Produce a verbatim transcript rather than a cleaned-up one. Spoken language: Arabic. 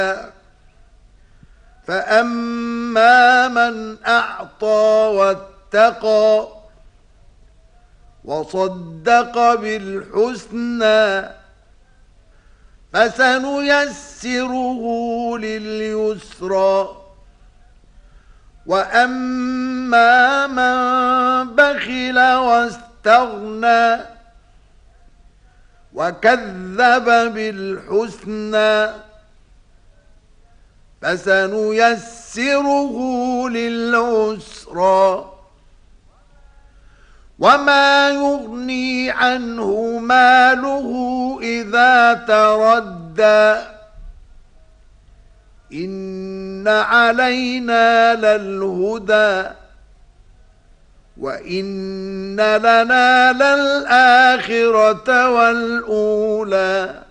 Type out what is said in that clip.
فأما من أعطى واتقى وصدق بالحسنى فسنيسره لليسرى وأما من بخل واستغنى وكذب بالحسنى فسنيسره للعسرى وما يغني عنه ماله إذا تردى إن علينا للهدى وإن لنا للآخرة والأولى